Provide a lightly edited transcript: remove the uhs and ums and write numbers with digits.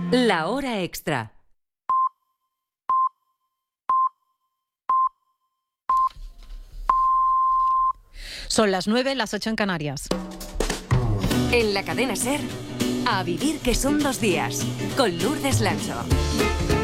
La hora extra. Son las 9, las 8 en Canarias. En la cadena SER, a vivir que son 2 días, con Lourdes Lancho.